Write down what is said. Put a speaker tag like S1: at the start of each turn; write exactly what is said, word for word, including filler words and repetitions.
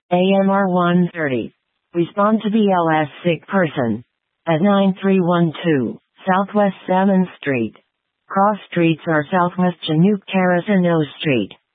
S1: A M R one thirty. Respond to B L S sick person. At nine three one two, Southwest seventh Street. Cross streets are Southwest Chinook Terrace and O Street.